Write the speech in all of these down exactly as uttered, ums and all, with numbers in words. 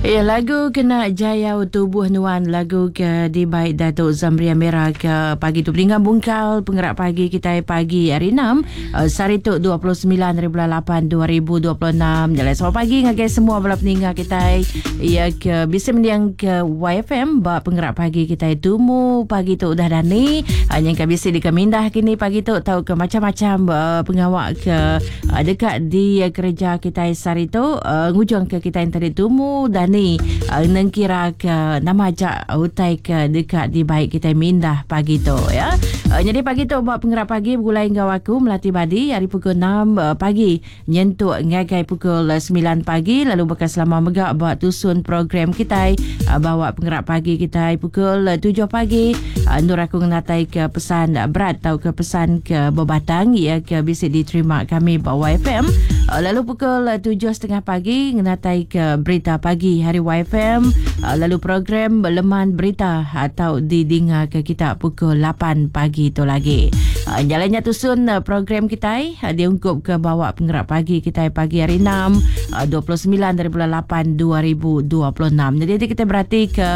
Ya, lagu Kena Jaya Tubuh Nuan, lagu ke di baik Datuk Zamria Merah ke pagi tu peringkat bungkal penggerak pagi kita pagi hari enam uh, Sarituk dua puluh sembilan hari bulan lapan dua ribu dua puluh enam. Jalan selamat pagi ngagai semua bala peninggal kita ya ke bisa mendiang ke Y F M bak penggerak pagi kita itu mu pagi tu udah dani hanya ke bisa di kemindah kini pagi tu tahu ke macam-macam uh, pengawak ke uh, dekat di uh, kerja kita Sarituk uh, ngujung ke kita yang tadi tu mu dan ni uh, nengkira ke nama ajak utai ke dekat di baik kita mindah pagi tu ya. Uh, jadi pagi tu buat penggerak pagi bergulai hingga waku melatih badi hari pukul enam uh, pagi nyentuk ngagai pukul uh, sembilan pagi lalu bekas selama megak buat tusun program kita uh, bawa penggerak pagi kita pukul uh, tujuh pagi uh, nur aku ngatai ke pesan uh, berat atau ke pesan ke bebatang ya ke bisa diterima kami bawa Y F M uh, lalu pukul uh, tujuh tiga puluh pagi ngatai ke berita pagi hari Y F M uh, lalu program Leman Berita atau didengar ke kita pukul lapan pagi tu lagi. Uh, jalannya tusun uh, program kita uh, diungkup ke bawah penggerak pagi kita pagi hari enam uh, dua puluh sembilan dari bulan lapan dua ribu dua puluh enam. Jadi kita berarti ke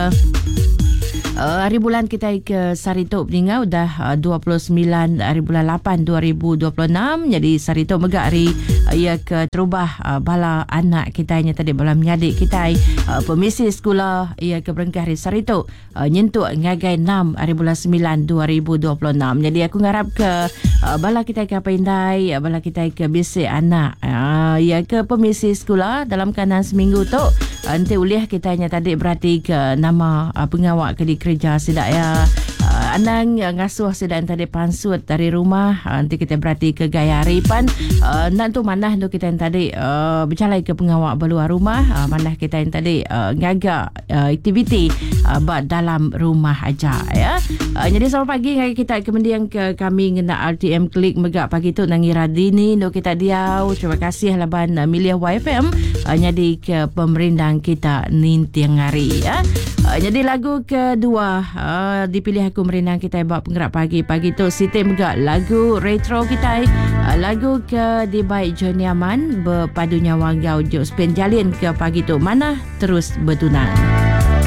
Uh, hari bulan kita ke Sarituk peninggau dah uh, dua puluh sembilan hari bulan lapan dua ribu dua puluh enam. Jadi Sarituk megak hari uh, ia ke terubah uh, bala anak kita yang tadi bala menyadik kita uh, pemisi sekolah ia ke berengkah hari Sarituk uh, nyentuk ngagai enam hari bulan sembilan dua ribu dua puluh enam. Jadi aku ngarap ke uh, bala kita ke apa indai uh, bala kita ke bisik anak uh, ia ke pemisi sekolah dalam kanan seminggu tu uh, nanti uliah kita yang tadi berarti ke nama uh, pengawak ke di kerja sedak ya uh, anang yang ngasuh sedak tadi pansut dari rumah uh, nanti kita berarti ke gaya haripan uh, nak tu manah tu kita yang tadi uh, bercalai ke pengawak berluar rumah uh, manah kita yang tadi uh, ngagak uh, aktiviti uh, buat dalam rumah aja ya. Uh, jadi selamat pagi ngagi kita kemudian ke kami ngena R T M klik megak pagi tu nangira dini do kita diau. Terima kasih laban uh, milih Y F M uh, nyadi ke pemerintah kita nintiang hari ya. Uh, jadi lagu kedua uh, dipilih aku merinang kita buat penggerak pagi pagi tu Siti megak lagu retro kita uh, lagu ke di baik Johnny Aman berpadunya Wanggau Jok Spin Jalin ke pagi tu mana terus bertunang.